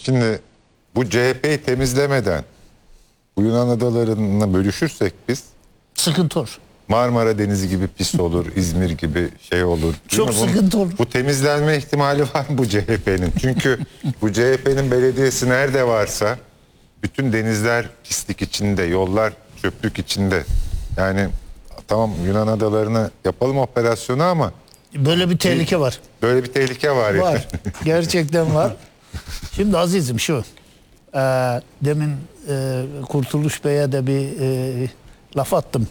Şimdi bu CHP'yi temizlemeden bu Yunan adalarını bölüşürsek biz Sıkıntı olur. Marmara Denizi gibi pis olur, İzmir gibi şey olur. Değil Çok mi? sıkıntı olur. Bu temizlenme ihtimali var mı bu CHP'nin? Çünkü bu CHP'nin belediyesi nerede varsa bütün denizler pislik içinde, yollar çöplük içinde. Yani tamam Yunan adalarını yapalım operasyonu ama Böyle bir tehlike var. böyle bir tehlike var. yani. Var. Gerçekten var. Şimdi azizim şu. Demin Kurtuluş Bey'e de bir laf attım.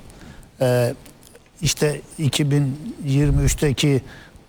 İşte 2023'teki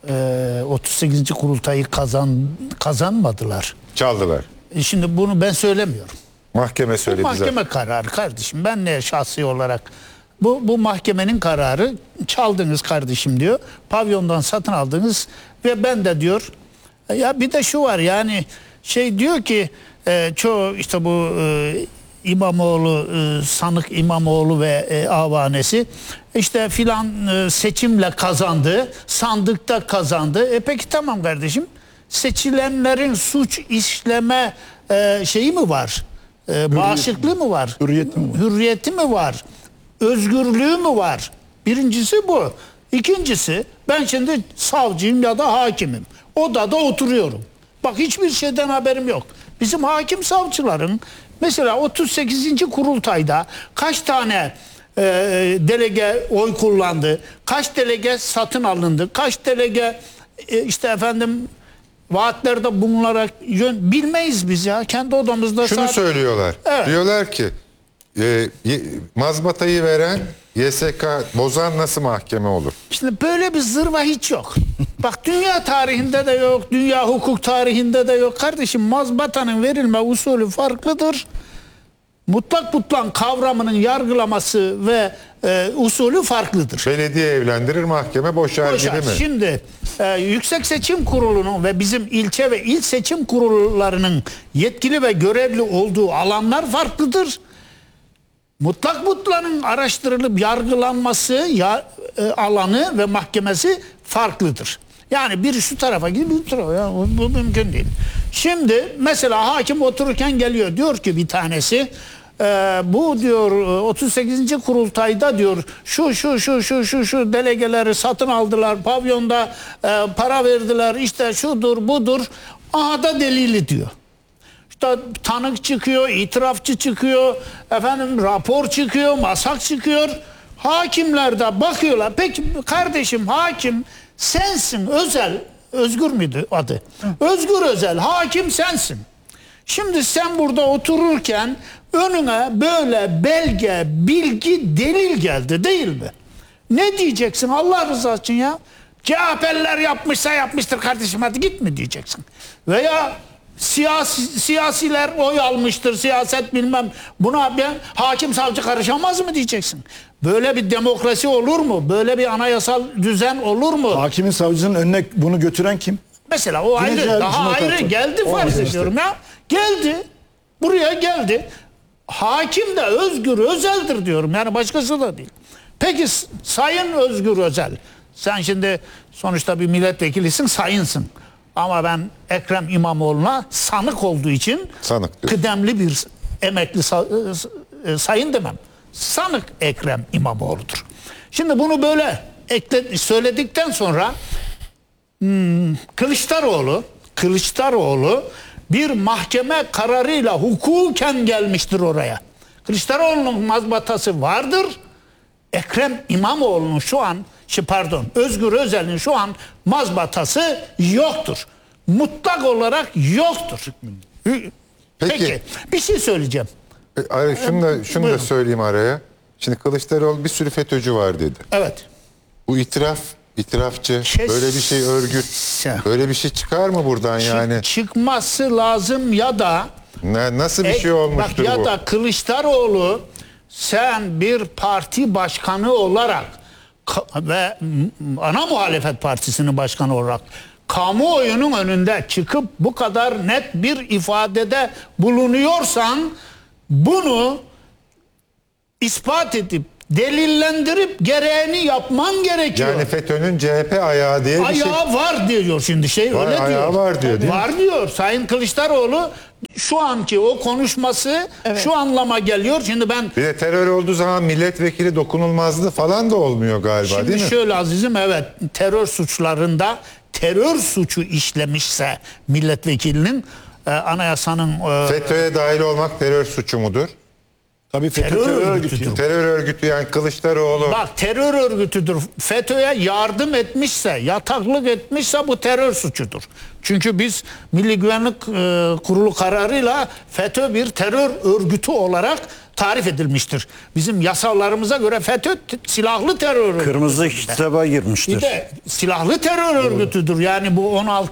38. kurultayı kazanmadılar. Çaldılar. Şimdi bunu ben söylemiyorum. Mahkeme Bu söyledi mahkeme zaten. kararı kardeşim. Ben ne şahsi olarak bu mahkemenin kararı, çaldınız kardeşim diyor. Pavyondan satın aldınız ve ben de diyor ya bir de şu var yani şey diyor ki çoğu işte bu İmamoğlu, sanık İmamoğlu ve avanesi işte filan seçimle kazandı, sandıkta kazandı. Peki tamam kardeşim, seçilenlerin suç işleme şeyi mi var? Bağışıklığı mı var? Hürriyeti mi var? Hürriyeti mi var? Özgürlüğü mü var? Birincisi bu. İkincisi, ben şimdi savcıyım ya da hakimim. Odada oturuyorum. Bak hiçbir şeyden haberim yok. Bizim hakim savcıların mesela 38. kurultayda kaç tane delege oy kullandı, kaç delege satın alındı, kaç delege işte efendim vaatlerde bulunarak bilmeyiz biz ya. Kendi odamızda Şunu söylüyorlar. Evet. Diyorlar ki mazbatayı veren YSK bozan nasıl mahkeme olur? Şimdi böyle bir zırva hiç yok. Bak dünya tarihinde de yok, dünya hukuk tarihinde de yok. Kardeşim mazbatanın verilme usulü farklıdır. Mutlak kavramının yargılaması ve usulü farklıdır. Belediye evlendirir, mahkeme boşar gibi mi? Şimdi Yüksek Seçim Kurulu'nun ve bizim ilçe ve il seçim kurullarının yetkili ve görevli olduğu alanlar farklıdır. Mutlak'ın araştırılıp yargılanması alanı ve mahkemesi farklıdır. Yani biri şu tarafa gidiyor, bir tarafa. Ya, bu mümkün değil. Şimdi mesela hakim otururken geliyor, diyor ki bir tanesi bu diyor 38. kurultayda diyor şu delegeleri satın aldılar, pavyonda para verdiler, işte şudur budur, aha da delili diyor. İşte tanık çıkıyor, itirafçı çıkıyor, efendim rapor çıkıyor, masak çıkıyor. Hakimler de bakıyorlar. Peki kardeşim hakim sensin, Özgür müydü adı? Özgür Özel, hakim sensin. Şimdi sen burada otururken önüne böyle belge, bilgi, delil geldi değil mi? Ne diyeceksin Allah rızası için ya? CHP'liler yapmışsa yapmıştır kardeşim, hadi git mi diyeceksin? Veya siyasiler oy almıştır, siyaset bilmem, buna ben hakim savcı karışamaz mı diyeceksin? Böyle bir demokrasi olur mu? Böyle bir anayasal düzen olur mu? Hakimin savcının önüne bunu götüren kim? Mesela o ayrı, daha ayrı geldi farz ediyorum ya. Geldi, buraya geldi. Hakim de Özgür Özel'dir diyorum, yani başkası da değil. Peki Sayın Özgür Özel, sen şimdi sonuçta bir milletvekilisin, sayınsın. Ama ben Ekrem İmamoğlu'na sanık olduğu için kıdemli bir emekli sayın demem. Sanık Ekrem İmamoğlu'dur. Şimdi bunu böyle söyledikten sonra Kılıçdaroğlu bir mahkeme kararıyla hukuken gelmiştir oraya. Kılıçdaroğlu'nun mazbatası vardır. Ekrem İmamoğlu'nun şu an Özgür Özel'in şu an mazbatası yoktur. Mutlak olarak yoktur. Peki bir şey söyleyeceğim. Şunu da söyleyeyim araya. Şimdi Kılıçdaroğlu bir sürü FETÖ'cü var dedi. Evet. Bu itirafçı, böyle bir şey örgüt, böyle bir şey çıkar mı buradan yani? Çıkması lazım ya da nasıl bir şey olmuştur ya bu? da Kılıçdaroğlu, sen bir parti başkanı olarak ve ana muhalefet partisinin başkanı olarak kamuoyunun önünde çıkıp bu kadar net bir ifadede bulunuyorsan bunu ispat edip delillendirip gereğini yapman gerekiyor. Yani FETÖ'nün CHP ayağı diye bir şey. Ayağı var diyor şimdi var, öyle ayağı diyor. var diyor değil mi? Var diyor. Sayın Kılıçdaroğlu Şu anki o konuşması şu anlama geliyor. Şimdi ben Bir de terör olduğu zaman milletvekili dokunulmazlığı falan da olmuyor galiba, şimdi değil mi? şöyle azizim, evet, terör suçlarında terör suçu işlemişse milletvekilinin anayasanın FETÖ'ye dahil olmak terör suçu mudur? Tabii FETÖ terör terör örgütüdür. örgütü. Terör örgütü yani Kılıçdaroğlu. Bak, terör örgütüdür. FETÖ'ye yardım etmişse, yataklık etmişse bu terör suçudur. Çünkü biz Milli Güvenlik Kurulu kararıyla FETÖ bir terör örgütü olarak tarif edilmiştir. Bizim yasalarımıza göre FETÖ silahlı terör örgütü. Kırmızı kitaba girmiştir. Bir de silahlı terör örgütüdür. Yani bu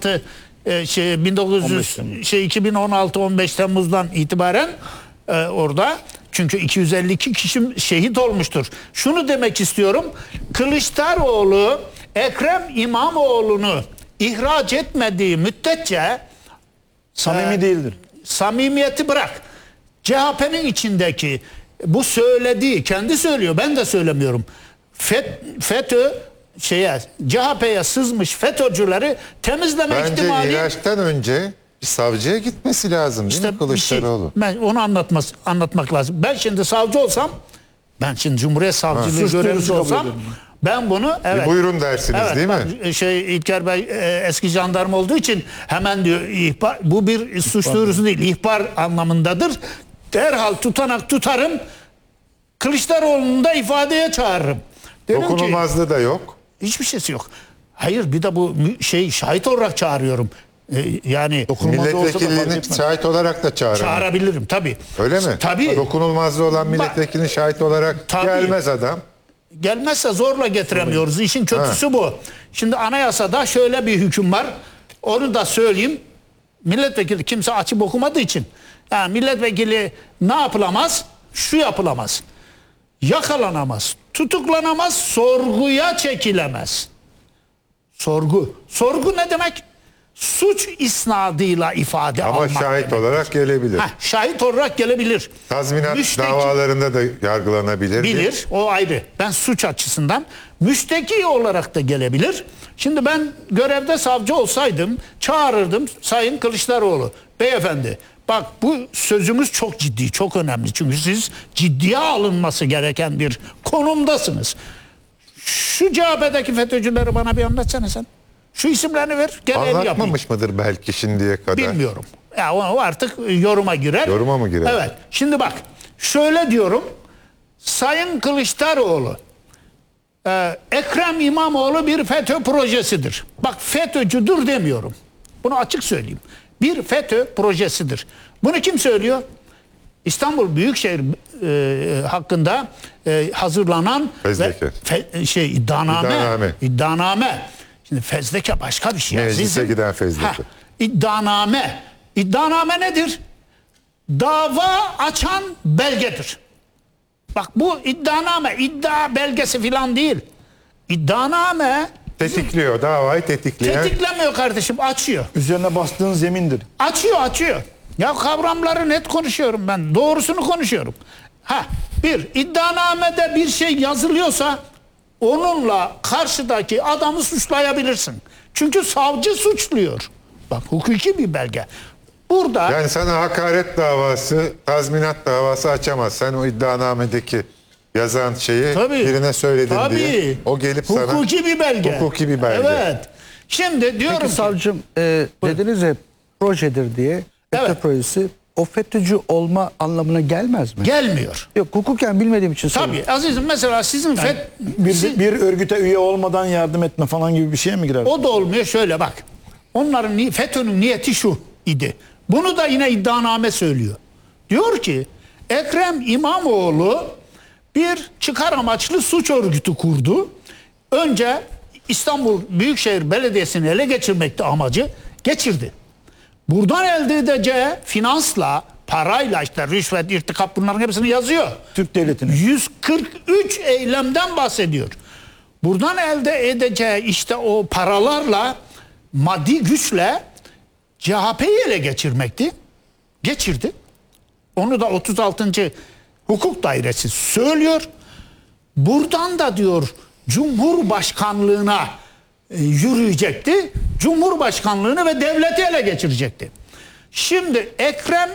2016 15 Temmuz'dan itibaren orada, çünkü 252 kişi şehit olmuştur. Şunu demek istiyorum. Kılıçdaroğlu Ekrem İmamoğlu'nu ihraç etmediği müddetçe Samimi değildir. samimiyeti bırak. CHP'nin içindeki bu söylediği, kendi söylüyor, ben de söylemiyorum. FETÖ CHP'ye sızmış FETÖ'cüleri temizleme Bence ihtimali. ihraçtan önce bir savcıya gitmesi lazım, değil mi İşte bir şey, Kılıçdaroğlu? ben onu anlatmak lazım. Ben şimdi savcı olsam, ben şimdi Cumhuriyet Savcılığı Suç görevlisi duyurusu kabul olsam, ederim. ben bunu Buyurun dersiniz, evet, değil mi? bak, İlker Bey eski jandarma olduğu için hemen diyor, ihbar, bu bir suç duyurusu değil, ihbar anlamındadır. Derhal tutanak tutarım, Kılıçdaroğlu'nu da ifadeye çağırırım. Derim ki, Dokunulmazlığı da yok. hiçbir şeysi yok. Hayır, bir de bu şahit olarak çağırıyorum. Yani Dokunulmazlığı olsa da fark Milletvekilliğini etmez. şahit olarak da çağırın. çağırabilirim tabii. Öyle mi? Tabii. Dokunulmazlığı olan milletvekilinin şahit olarak Tabii. gelmez adam. Gelmezse zorla getiremiyoruz. İşin kötüsü bu. Şimdi anayasada şöyle bir hüküm var. Onu da söyleyeyim. Milletvekili kimse açıp okumadığı için. Yani milletvekili ne yapılamaz? Şu yapılamaz. Yakalanamaz, tutuklanamaz, sorguya çekilemez. Sorgu. Sorgu ne demek? Suç isnadıyla ifade Ama almak şahit demek. olarak gelebilir. Şahit olarak gelebilir. Tazminat Müşteki- davalarında da yargılanabilir. Bilir, o ayrı. Ben suç açısından, müşteki olarak da gelebilir. Şimdi ben görevde savcı olsaydım çağırırdım Sayın Kılıçdaroğlu. Beyefendi, bak bu sözümüz çok ciddi, çok önemli. Çünkü siz ciddiye alınması gereken bir konumdasınız. Şu CHP'deki FETÖ'cüleri bana bir anlatsana sen. Şu isimlerini ver, gel el yapayım. Anlatmamış mıdır belki şimdiye kadar? Bilmiyorum. Ya o artık yoruma girer. Yoruma mı girer? Evet. Şimdi bak, şöyle diyorum. Sayın Kılıçdaroğlu, Ekrem İmamoğlu bir FETÖ projesidir. Bak, FETÖ'cüdür demiyorum. Bunu açık söyleyeyim. Bir FETÖ projesidir. Bunu kim söylüyor? İstanbul Büyükşehir hakkında hazırlanan Fezleke. iddianame. İddianame. Şimdi fezleke başka bir şey. Meclise azizim. giden fezleke. İddianame. İddianame nedir? Dava açan belgedir. Bak, bu iddianame, iddia belgesi filan değil. İddianame Tetikliyor, davayı tetikleyen. tetiklemiyor kardeşim, açıyor. Üzerine bastığın zemindir. Açıyor. Ya kavramları net konuşuyorum ben. Doğrusunu konuşuyorum. Bir iddianamede bir şey yazılıyorsa onunla karşıdaki adamı suçlayabilirsin. Çünkü savcı suçluyor. Bak, hukuki bir belge. Burada Yani sana hakaret davası, tazminat davası açamaz. Sen o iddianamedeki yazan şeyi birine söyledin diye. O gelip sana... hukuki bir belge. Hukuki bir belge. Evet. Şimdi diyorum Peki ki, savcım, dediniz ya projedir diye. FETÖ Evet. projesi o FETÖ'cü olma anlamına gelmez mi? gelmiyor. Yok, hukuken bilmediğim için soruyorum. Tabii azizim, mesela sizin Bir örgüte üye olmadan yardım etme falan gibi bir şeye mi girer? o da olmuyor. Şöyle bak. Onların FETÖ'nün niyeti şu idi. Bunu da yine iddianame söylüyor. Diyor ki Ekrem İmamoğlu bir çıkar amaçlı suç örgütü kurdu. Önce İstanbul Büyükşehir Belediyesi'ni ele geçirmekti amacı. Geçirdi. Buradan elde edeceği finansla, parayla, işte rüşvet, irtikap, bunların hepsini yazıyor. Türk devletine. 143 eylemden bahsediyor. Buradan elde edeceği işte o paralarla, maddi güçle CHP'yi ele geçirmekti. Geçirdi. Onu da 36. Hukuk Dairesi söylüyor. Buradan da diyor Cumhurbaşkanlığına yürüyecekti. Cumhurbaşkanlığını ve devleti ele geçirecekti. Şimdi Ekrem